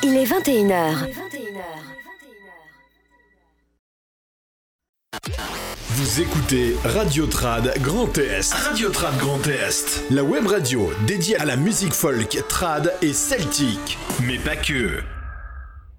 Il est 21h. Vous écoutez Radio Trad Grand Est. Radio Trad Grand Est. La web radio dédiée à la musique folk, trad et celtique. Mais pas que.